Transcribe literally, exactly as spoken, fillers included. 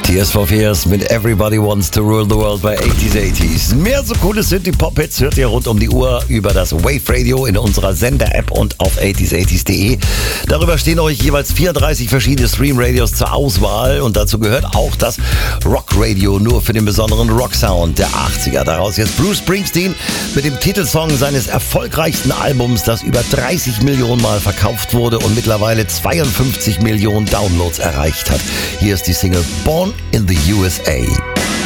Tears for Fears mit Everybody Wants to Rule the World bei achtziger achtzig. Mehr so coole Synthie-Pop-Hits hört ihr rund um die Uhr über das Wave Radio in unserer Sender-App und auf achtziger achtzig punkt de. Darüber stehen euch jeweils vierunddreißig verschiedene Stream-Radios zur Auswahl und dazu gehört auch das Rock-Radio, nur für den besonderen Rock-Sound der achtziger. Daraus jetzt Bruce Springsteen mit dem Titelsong seines erfolgreichsten Albums, das über dreißig Millionen Mal verkauft wurde und mittlerweile zweiundfünfzig Millionen Downloads erreicht hat. Hier ist die Single Born in the U S A.